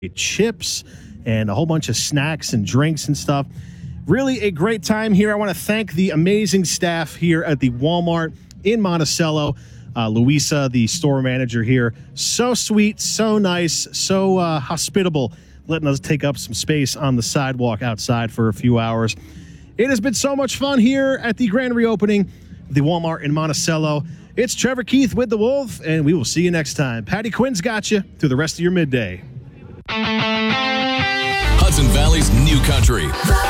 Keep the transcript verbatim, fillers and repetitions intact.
chips and a whole bunch of snacks and drinks and stuff. Really a great time here. I want to thank the amazing staff here at the Walmart in Monticello. Uh, Louisa, the store manager here, so sweet, so nice, so uh, hospitable, letting us take up some space on the sidewalk outside for a few hours. It has been so much fun here at the grand reopening of the Walmart in Monticello. It's Trevor Keith with the Wolf, and we will see you next time. Patty Quinn's got you through the rest of your midday. Hudson Valley's new country.